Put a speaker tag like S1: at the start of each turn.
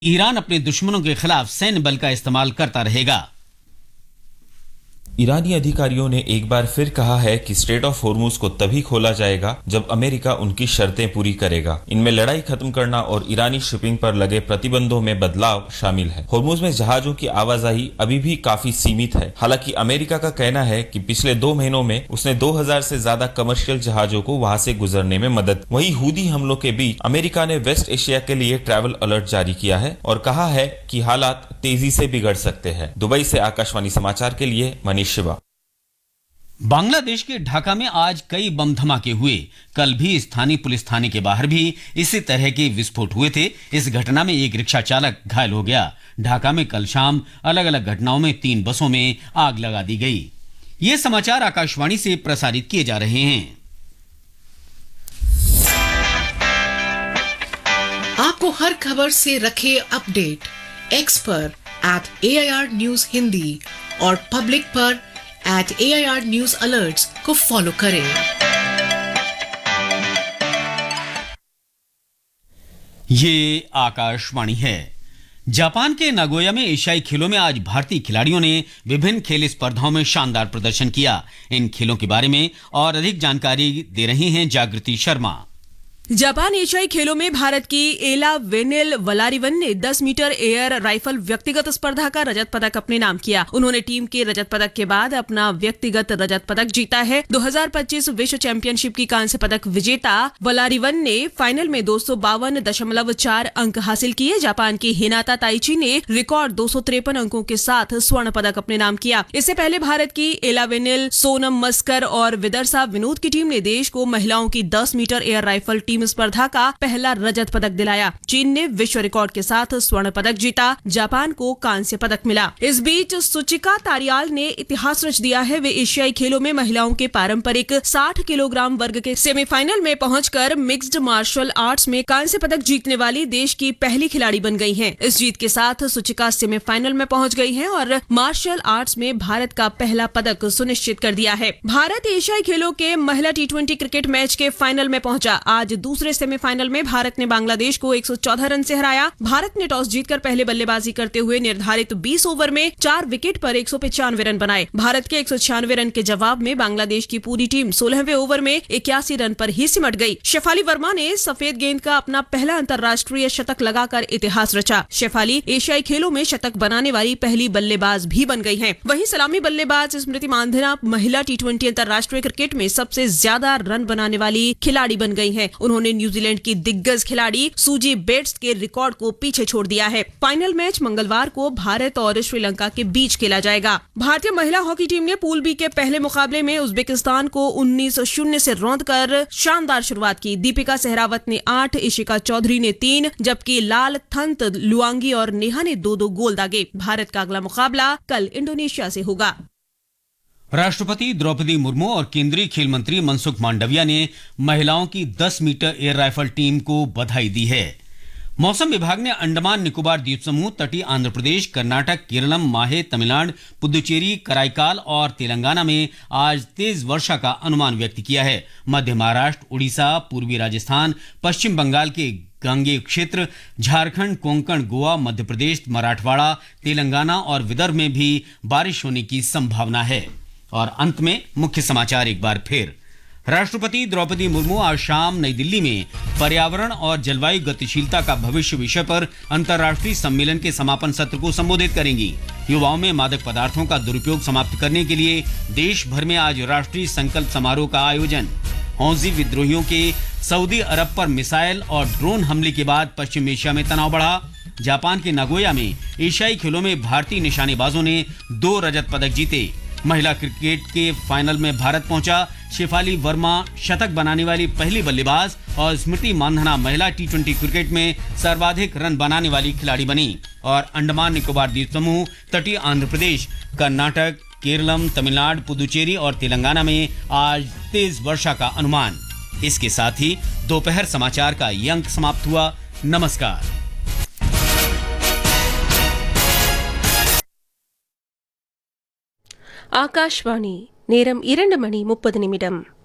S1: Iran अपने दुश्मनों के खिलाफ सैन्य बल का इस्तेमाल करता रहेगा।
S2: ईरानी अधिकारियों ने एक बार फिर कहा है कि स्ट्रेट ऑफ होर्मुज को तभी खोला जाएगा जब अमेरिका उनकी शर्तें पूरी करेगा। इनमें लड़ाई खत्म करना और ईरानी शिपिंग पर लगे प्रतिबंधों में बदलाव शामिल है। होर्मुज में जहाजों की आवाजाही अभी भी काफी सीमित है। हालांकि अमेरिका का कहना है कि पिछले 2 महीनों में उसने 2000 से ज्यादा कमर्शियल जहाजों को वहां से गुजरने में मदद। वहीं हूदी हमलों के बीच अमेरिका ने वेस्ट एशिया के लिए ट्रैवल अलर्ट जारी किया है और कहा है कि हालात तेजी से बिगड़ सकते हैं। दुबई से आकाशवाणी समाचार के लिए मनीष शिवा।
S1: बांग्लादेश के ढाका में आज कई बम धमाके हुए। कल भी स्थानीय पुलिस थाने के बाहर भी इसी तरह के विस्फोट हुए थे। इस घटना में एक रिक्शा चालक घायल हो गया। ढाका में कल शाम अलग अलग घटनाओं में 3 बसों में आग लगा दी गई। ये समाचार आकाशवाणी से प्रसारित किए जा रहे हैं।
S3: आपको हर खबर से रखे अपडेट एक्स पर @AIR News हिंदी और पब्लिक पर @AIR News Alerts को फॉलो करें।
S1: ये आकाशवाणी है। जापान के नागोया में एशियाई खेलों में आज भारतीय खिलाड़ियों ने विभिन्न खेल स्पर्धाओं में शानदार प्रदर्शन किया। इन खेलों के बारे में और अधिक जानकारी दे रही हैं जागृति शर्मा।
S4: जापान एशियाई खेलों में भारत की एला वेनेल वलारिवन ने 10 मीटर एयर राइफल व्यक्तिगत स्पर्धा का रजत पदक अपने नाम किया। उन्होंने टीम के रजत पदक के बाद अपना व्यक्तिगत रजत पदक जीता है। 2025 विश्व चैंपियनशिप की कांस्य पदक विजेता वलारिवन ने फाइनल में 252.4 अंक हासिल किए। जापान की हिनाता ताइची ने रिकॉर्ड 253 अंकों के साथ स्वर्ण पदक अपने नाम किया। इससे पहले भारत की एला वेनेल, सोनम मस्कर और विदर्शा विनोद की टीम ने देश को महिलाओं की 10 मीटर एयर राइफल टीम स्पर्धा का पहला रजत पदक दिलाया। चीन ने विश्व रिकॉर्ड के साथ स्वर्ण पदक जीता। जापान को कांस्य पदक मिला। इस बीच सुचिका तारियाल ने इतिहास रच दिया है। वे एशियाई खेलों में महिलाओं के पारंपरिक 60 किलोग्राम वर्ग के सेमीफाइनल में पहुंचकर मिक्स्ड मार्शल आर्ट्स में कांस्य पदक जीतने वाली देश की पहली खिलाड़ी बन गई हैं। इस जीत के साथ सुचिका सेमीफाइनल में पहुंच गई हैं और मार्शल आर्ट्स में भारत का पहला पदक सुनिश्चित कर दिया है। भारत एशियाई खेलों के महिला T20 क्रिकेट मैच के फाइनल में पहुंचा। आज दूसरे सेमीफाइनल में भारत ने बांग्लादेश को 114 रन से हराया। भारत ने टॉस जीतकर पहले बल्लेबाजी करते हुए निर्धारित 20 ओवर में 4 विकेट पर 195 रन बनाए। भारत के 196 रन के जवाब में बांग्लादेश की पूरी टीम 16वें ओवर में 81 रन पर ही सिमट गई। शेफाली वर्मा ने सफेद गेंद का अपना पहला अंतर्राष्ट्रीय शतक लगाकर इतिहास रचा। शेफाली एशियाई खेलों में शतक बनाने वाली पहली बल्लेबाज भी बन गई हैं। वहीं सलामी बल्लेबाज स्मृति मांधाना महिला T20 अंतर्राष्ट्रीय क्रिकेट में सबसे ज्यादा रन बनाने वाली खिलाड़ी बन गई हैं। उन्होंने न्यूजीलैंड की दिग्गज खिलाड़ी सूजी बेट्स के रिकॉर्ड को पीछे छोड़ दिया है। फाइनल मैच मंगलवार को भारत और श्रीलंका के बीच खेला जाएगा। भारतीय महिला हॉकी टीम ने पूल बी के पहले मुकाबले में उज्बेकिस्तान को 19-0 से रौंदकर शानदार शुरुआत की। दीपिका सहरावत ने 8, इशिका चौधरी ने 3, जबकि लाल थंत लुआंगी और नेहा ने 2-2 गोल दागे। भारत का अगला मुकाबला कल इंडोनेशिया से होगा।
S1: राष्ट्रपति द्रौपदी मुर्मू और केंद्रीय खेल मंत्री मनसुख मांडविया ने महिलाओं की 10 मीटर एयर राइफल टीम को बधाई दी है। मौसम विभाग ने अंडमान निकोबार द्वीप समूह, तटीय आंध्र प्रदेश, कर्नाटक, केरलम, माहे, तमिलनाडु, पुदुचेरी, कराईकाल और तेलंगाना में आज तेज वर्षा का अनुमान व्यक्त किया है। मध्य महाराष्ट्र, उड़ीसा, पूर्वी राजस्थान, पश्चिम बंगाल के गांगेय क्षेत्र, झारखंड, कोंकण, गोवा, मध्य प्रदेश, मराठवाड़ा, तेलंगाना और विदर्भ में भी बारिश होने की संभावना है। और अंत में मुख्य समाचार एक बार फिर। राष्ट्रपति द्रौपदी मुर्मू आज शाम नई दिल्ली में पर्यावरण और जलवायु गतिशीलता का भविष्य विषय पर अंतर्राष्ट्रीय सम्मेलन के समापन सत्र को संबोधित करेंगी। युवाओं में मादक पदार्थों का दुरुपयोग समाप्त करने के लिए देश भर में आज राष्ट्रीय संकल्प समारोह का आयोजन। हौजी विद्रोहियों के सऊदी अरब पर मिसाइल और ड्रोन हमले के बाद पश्चिम एशिया में तनाव बढ़ा। जापान के नागोया में एशियाई खेलों में भारतीय निशानेबाजों ने 2 रजत पदक जीते। महिला क्रिकेट के फाइनल में भारत पहुंचा। शेफाली वर्मा शतक बनाने वाली पहली बल्लेबाज और स्मृति मांधाना महिला T20 क्रिकेट में सर्वाधिक रन बनाने वाली खिलाड़ी बनी। और अंडमान निकोबार द्वीप समूह, तटीय आंध्र प्रदेश, कर्नाटक, केरलम, तमिलनाडु, पुदुचेरी और तेलंगाना में आज तेज वर्षा का अनुमान। इसके साथ ही दोपहर समाचार का ये अंक समाप्त हुआ। नमस्कार।
S5: ஆகாஷ்வாணி நேரம் 2:30 நிமிடம்